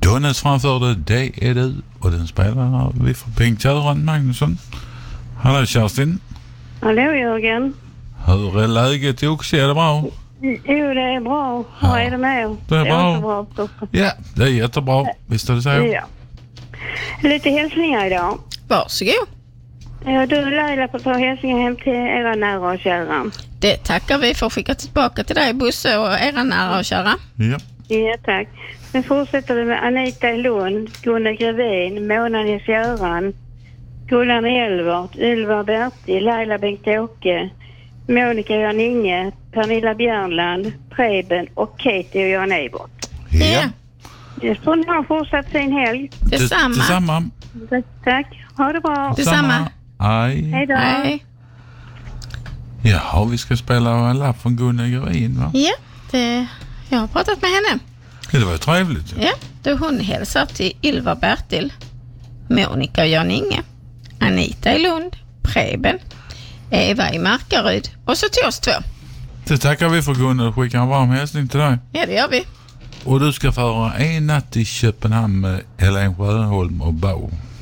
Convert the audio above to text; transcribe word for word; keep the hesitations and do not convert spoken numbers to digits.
Donnes framförde Det är du och den spelar vi för Bengt-Göran Magnusson. Hallå Kerstin. Hallå Jörgen. Hur är läget i Oxie? Är det bra? Jo, det är bra. Hur Ja. är det med er? Det är bra. Det är bra. Ja, det är jättebra. Visst är det så? Ja. Lite hälsningar idag. Varsågod. Ja, du Laila får ta hälsningar hem till era nära och kära. Det tackar vi för att skicka tillbaka till dig, Bosse, och era nära och kära. Ja. Ja, tack. Sen fortsätter vi med Anita i Lund, Gunnar Grevin, Mona Nils-Göran, Gullan Elvart, Ylva Bertil, Laila Bengt-Åke, Monica Jan Inge, Pernilla Bjärnland, Preben och Katie och Jan Eibert. Ja. Ja. Jag tror ni har fortsatt sin helg. Detsamma. Detsamma. Tack. Ha det bra. Detsamma. Aj. Hej då. Hej. Jaha, vi ska spela en lapp från Gunnar Grevin, va? Ja, det, jag har pratat med henne. Ja, det var ju trevligt. Ja, då hon hälsar till Ylva Bertil, Monica och Jan Inge, Anita i Lund, Preben, Eva i Markaryd och så till oss två. Det tackar vi för Gunnar och skickar en varm hälsning till dig. Ja, det gör vi. Och du ska föra en natt i Köpenhamn med Ellen Sjöholm och Bo.